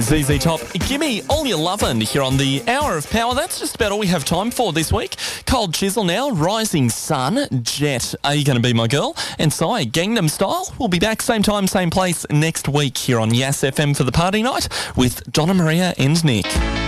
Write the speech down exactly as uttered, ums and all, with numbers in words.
Z Z Top, gimme all your lovin' here on the Hour of Power. That's just about all we have time for this week. Cold Chisel now, Rising Sun, Jet, Are You Gonna Be My Girl? And Psy, Gangnam Style. We'll be back same time, same place next week here on Yas F M for the party night with Donna Maria and Nick.